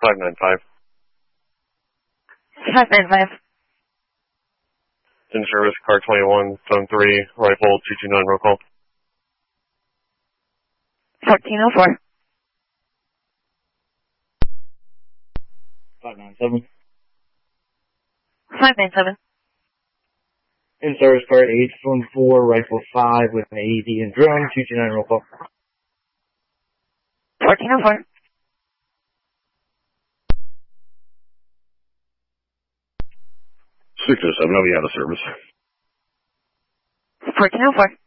595. 595. In service, car 21, zone 3, rifle 229, roll call. 1404. 597. 597. In service, car 8, phone 4, rifle 5 with an AED and drone 229, roll call. 1404. 607, I'll be out of service. 1404.